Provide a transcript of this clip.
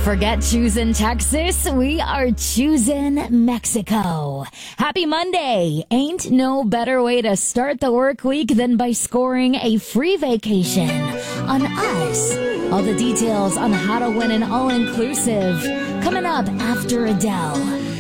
Forget choosing Texas. We are choosing Mexico. Happy Monday. Ain't no better way to start the work week than by scoring a free vacation on us. All the details on how to win an all-inclusive coming up after Adele.